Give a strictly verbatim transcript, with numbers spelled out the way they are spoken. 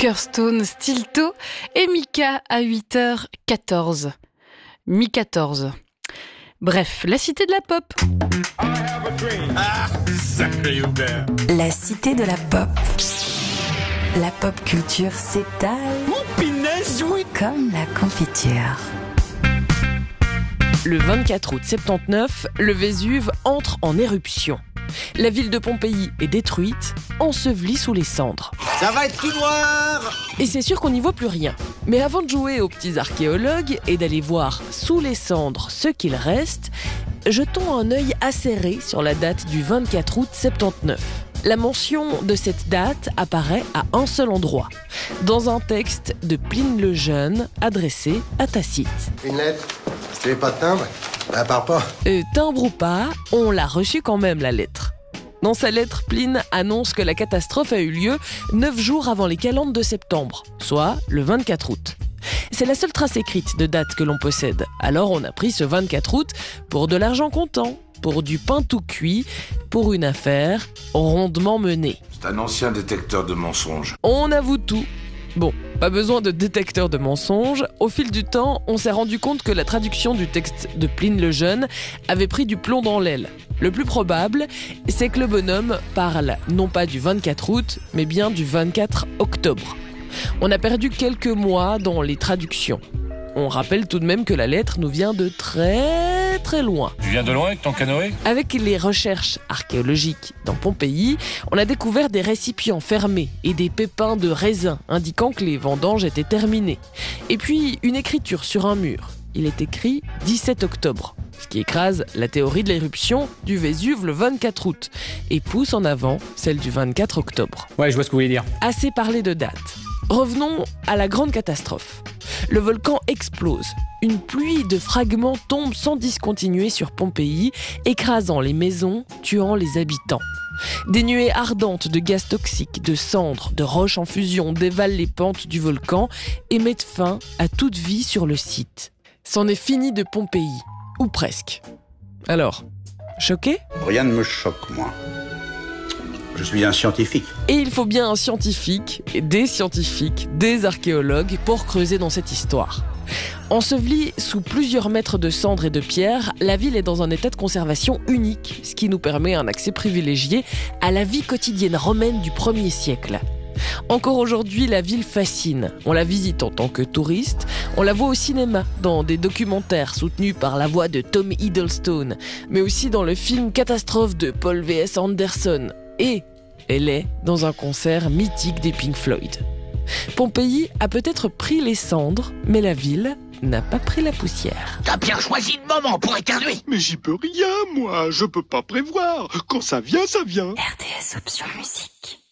Kirstone, Stilto et Mika à huit heures quatorze. Mi quatorze. Bref, la cité de la pop. Ah, sacré Hubert. La cité de la pop. La pop culture s'étale Oh, pinaise, oui. comme la confiture. Le vingt-quatre août soixante-dix-neuf, le Vésuve entre en éruption. La ville de Pompéi est détruite, ensevelie sous les cendres. Ça va être tout noir. Et c'est sûr qu'on n'y voit plus rien. Mais avant de jouer aux petits archéologues et d'aller voir sous les cendres ce qu'il reste, jetons un œil acéré sur la date du vingt-quatre août soixante-dix-neuf. La mention de cette date apparaît à un seul endroit, dans un texte de Pline le Jeune adressé à Tacite. Une lettre. Si tu n'avais pas de timbre, elle part pas. Euh, timbre ou pas, on l'a reçue quand même, la lettre. Dans sa lettre, Pline annonce que la catastrophe a eu lieu neuf jours avant les calendes de septembre, soit le vingt-quatre août. C'est la seule trace écrite de date que l'on possède. Alors on a pris ce vingt-quatre août pour de l'argent comptant, pour du pain tout cuit, pour une affaire rondement menée. C'est un ancien détecteur de mensonges. On avoue tout. Bon, pas besoin de détecteur de mensonges. Au fil du temps, on s'est rendu compte que la traduction du texte de Pline le Jeune avait pris du plomb dans l'aile. Le plus probable, c'est que le bonhomme parle non pas du vingt-quatre août, mais bien du vingt-quatre octobre. On a perdu quelques mois dans les traductions. On rappelle tout de même que la lettre nous vient de très très loin. Tu viens de loin avec ton canoë ? Avec les recherches archéologiques dans Pompéi, on a découvert des récipients fermés et des pépins de raisin indiquant que les vendanges étaient terminées. Et puis une écriture sur un mur. Il est écrit dix-sept octobre, ce qui écrase la théorie de l'éruption du Vésuve le vingt-quatre août et pousse en avant celle du vingt-quatre octobre. Ouais, je vois ce que vous voulez dire. Assez parlé de date. Revenons à la grande catastrophe. Le volcan explose. Une pluie de fragments tombe sans discontinuer sur Pompéi, écrasant les maisons, tuant les habitants. Des nuées ardentes de gaz toxiques, de cendres, de roches en fusion dévalent les pentes du volcan et mettent fin à toute vie sur le site. C'en est fini de Pompéi, ou presque. Alors, choqué ? Rien ne me choque, moi. Je suis un scientifique. Et il faut bien un scientifique, des scientifiques, des archéologues pour creuser dans cette histoire. Ensevelie sous plusieurs mètres de cendres et de pierres, la ville est dans un état de conservation unique, ce qui nous permet un accès privilégié à la vie quotidienne romaine du premier siècle. Encore aujourd'hui, la ville fascine. On la visite en tant que touriste, on la voit au cinéma, dans des documentaires soutenus par la voix de Tom Hiddleston, mais aussi dans le film Catastrophe de Paul V S Anderson. Et elle est dans un concert mythique des Pink Floyd. Pompéi a peut-être pris les cendres, mais la ville n'a pas pris la poussière. T'as bien choisi le moment pour éternuer. Mais j'y peux rien, moi. Je peux pas prévoir. Quand ça vient, ça vient. R D S Option Musique.